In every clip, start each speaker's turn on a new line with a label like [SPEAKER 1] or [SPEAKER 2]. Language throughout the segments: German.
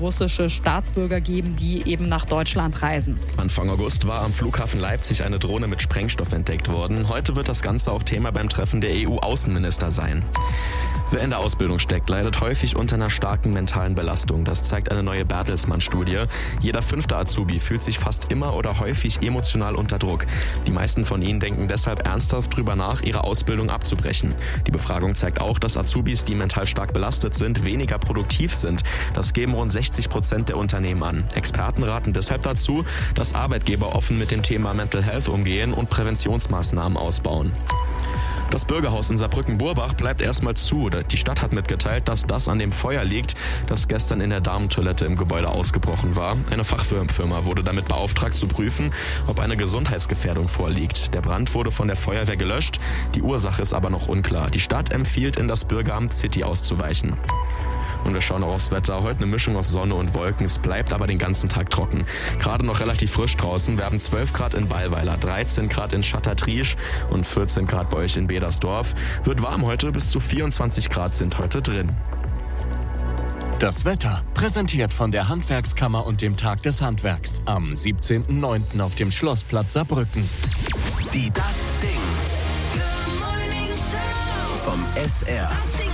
[SPEAKER 1] russische Staatsbürger geben, die eben nach Deutschland reisen.
[SPEAKER 2] Anfang August war am Flughafen Leipzig eine Drohne mit Sprengstoff entdeckt worden. Heute wird das Ganze auch Thema beim Treffen der EU-Außenminister sein. Wer in der Ausbildung steckt, leidet häufig unter einer starken mentalen Belastung. Das zeigt eine neue Bertelsmann-Studie. Jeder 5. Azubi fühlt sich fast immer oder häufig emotional unter Druck. Die meisten von ihnen denken deshalb ernsthaft drüber nach, ihre Ausbildung abzubrechen. Die Befragung zeigt auch, dass Azubis, die mental stark belastet sind, weniger produktiv sind. Das geben rund 60% der Unternehmen an. Experten raten deshalb dazu, dass Arbeitgeber offen mit dem Thema Mental Health umgehen und Präventionsmaßnahmen ausbauen. Das Bürgerhaus in Saarbrücken-Burbach bleibt erstmal zu. Die Stadt hat mitgeteilt, dass das an dem Feuer liegt, das gestern in der Damentoilette im Gebäude ausgebrochen war. Eine Fachfirma wurde damit beauftragt zu prüfen, ob eine Gesundheitsgefährdung vorliegt. Der Brand wurde von der Feuerwehr gelöscht, die Ursache ist aber noch unklar. Die Stadt empfiehlt, in das Bürgeramt City auszuweichen. Und wir schauen auch aufs Wetter. Heute eine Mischung aus Sonne und Wolken. Es bleibt aber den ganzen Tag trocken. Gerade noch relativ frisch draußen. Wir haben 12 Grad in Ballweiler, 13 Grad in Schattatriesch und 14 Grad bei euch in Bedersdorf. Wird warm heute, bis zu 24 Grad sind heute drin.
[SPEAKER 3] Das Wetter, präsentiert von der Handwerkskammer und dem Tag des Handwerks. Am 17.09. auf dem Schlossplatz Saarbrücken.
[SPEAKER 4] Die Das Ding. Vom SR.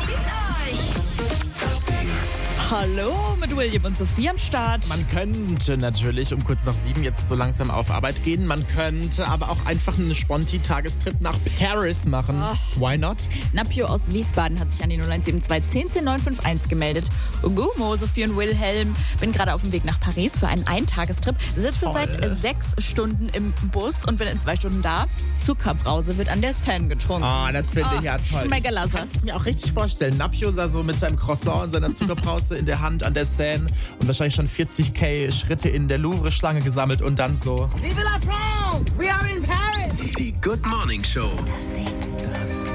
[SPEAKER 5] Hallo, mit William und Sophie am Start.
[SPEAKER 6] Man könnte natürlich um kurz nach 7 jetzt so langsam auf Arbeit gehen. Man könnte aber auch einfach einen Sponti-Tagestrip nach Paris machen. Why not?
[SPEAKER 5] Napio aus Wiesbaden hat sich an die 0172 10951 gemeldet. Gumo, Sophie und Wilhelm. Bin gerade auf dem Weg nach Paris für einen Eintagestrip. Sitze seit 6 Stunden im Bus und bin in 2 Stunden da. Zuckerbrause wird an der Seine getrunken.
[SPEAKER 6] Oh, das finde ich ja toll.
[SPEAKER 5] Schmeckerlasse.
[SPEAKER 6] Ich kann es mir auch richtig vorstellen. Napio sah so mit seinem Croissant und seiner Zuckerbrause in der Hand an der Seine und wahrscheinlich schon 40.000 Schritte in der Louvre-Schlange gesammelt und dann so.
[SPEAKER 7] Vive la France! We are in Paris!
[SPEAKER 4] Die Good Morning Show.
[SPEAKER 7] Das Ding.